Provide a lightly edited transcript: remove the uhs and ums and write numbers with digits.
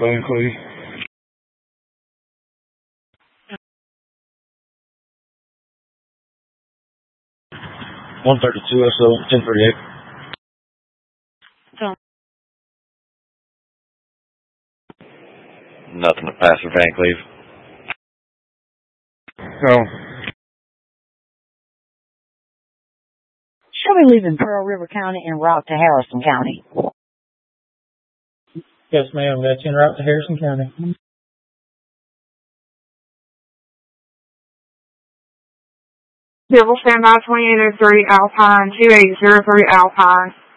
Van Cleve. 132 SO 1038. Nothing to pass for Van Cleve. No. She'll be leaving Pearl River County en route to Harrison County. Yes, ma'am. That's en route to Harrison County. Civil standby 2803 Alpine, 2803 Alpine.